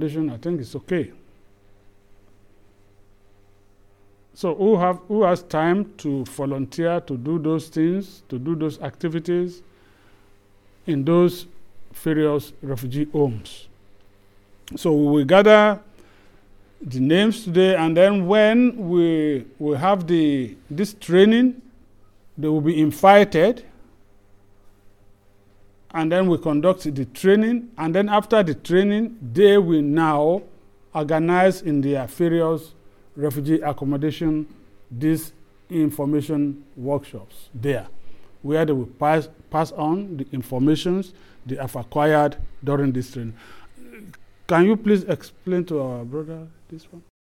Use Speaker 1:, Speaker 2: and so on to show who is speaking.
Speaker 1: accommodation, I think it's okay. So who has time to volunteer to do those things, to do those activities in those various refugee homes? So we will gather the names today, and then when we have this training, they will be invited, and then we conduct the training, and then after the training, they will now organize in their various refugee accommodation these information workshops there, where they will pass on the informations they have acquired during this training. Can you please explain to our brother this one?